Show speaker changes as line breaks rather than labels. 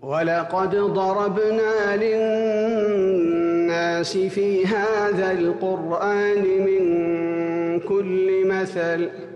ولقد ضربنا للناس في هذا القرآن من كل مثل